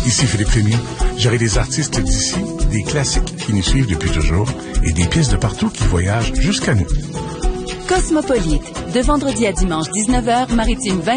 Ici Philippe Fémy. J'aurai des artistes d'ici, des classiques qui nous suivent depuis toujours et des pièces de partout qui voyagent jusqu'à nous. Cosmopolite, de vendredi à dimanche 19h, Maritime 20